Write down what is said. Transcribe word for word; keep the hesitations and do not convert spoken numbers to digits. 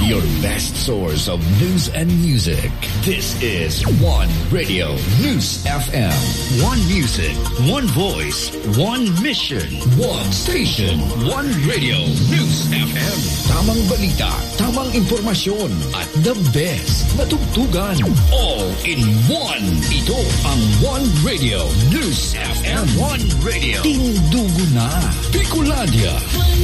Your best source of news and music. This is One Radio News F M. One music, one voice, one mission, one station, one radio News F M. Tamang balita, tamang impormasyon, at the best na tugtugan. All in one. Ito ang One Radio News F M. One Radio. Tindugo na. Bicolandia.